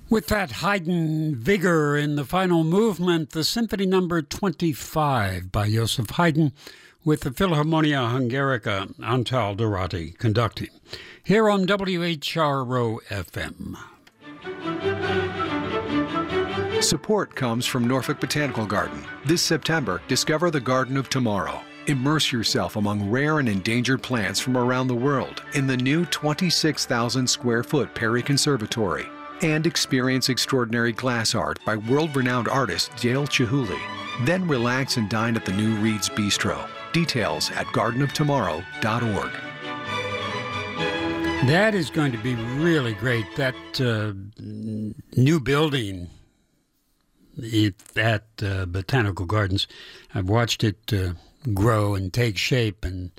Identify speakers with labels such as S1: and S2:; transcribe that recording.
S1: With that Haydn vigor in the final movement, the Symphony Number 25 by Joseph Haydn with the Philharmonia Hungarica, Antal Dorati conducting. Here on WHRO FM.
S2: Support comes from Norfolk Botanical Garden. This September, discover the Garden of Tomorrow. Immerse yourself among rare and endangered plants from around the world in the new 26,000 square foot Perry Conservatory. And experience extraordinary glass art by world-renowned artist Dale Chihuly. Then relax and dine at the new Reed's Bistro. Details at gardenoftomorrow.org.
S1: That is going to be really great. That new building at Botanical Gardens, I've watched it grow and take shape, and